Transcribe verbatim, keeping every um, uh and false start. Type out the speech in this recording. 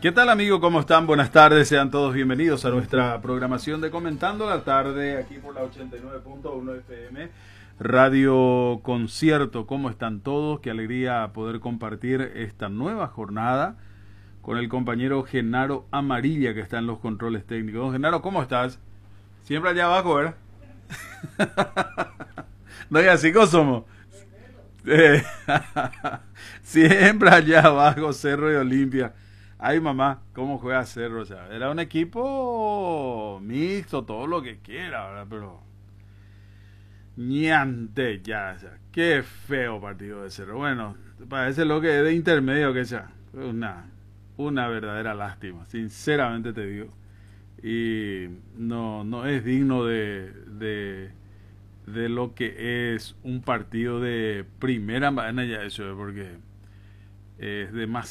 ¿Qué tal, amigo? ¿Cómo están? Buenas tardes, sean todos bienvenidos a nuestra programación de Comentando la Tarde, aquí por la ochenta y nueve punto uno F M, Radio Concierto. ¿Cómo están todos? Qué alegría poder compartir esta nueva jornada con el compañero Genaro Amarilla, que está en los controles técnicos. Don Genaro, ¿cómo estás? Siempre allá abajo, ¿verdad? No, y así como somos. Eh, Siempre allá abajo, Cerro y Olimpia. Ay, mamá, ¿cómo juega Cerro? O sea, era un equipo mixto, todo lo que quiera, ¿verdad? Pero ñante ya, o sea, qué feo partido de Cerro. Bueno, parece lo que es de intermedio que sea. Una, una verdadera lástima, sinceramente te digo. Y no, no es digno de, de, de lo que es un partido de primera manera, ya eso es porque es demasiado